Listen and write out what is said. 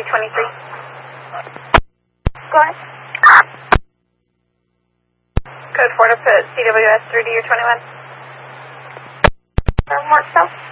23. Go ahead. Code 4 to put CWS through to your 21. Mark South.